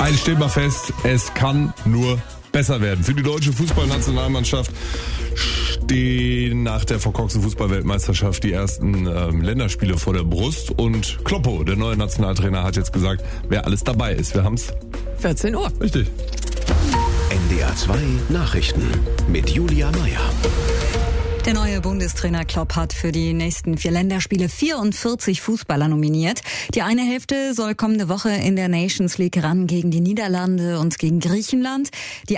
Eins steht mal fest, es kann nur besser werden. Für die deutsche Fußballnationalmannschaft stehen nach der verkorksten Fußballweltmeisterschaft die ersten Länderspiele vor der Brust. Und Kloppo, der neue Nationaltrainer, hat jetzt gesagt, wer alles dabei ist. Wir haben's 14 Uhr. Richtig. NDR 2 Nachrichten mit Julia Meyer. Der neue Bundestrainer Klopp hat für die nächsten 4 Länderspiele 44 Fußballer nominiert. Die eine Hälfte soll kommende Woche in der Nations League ran gegen die Niederlande und gegen Griechenland. Die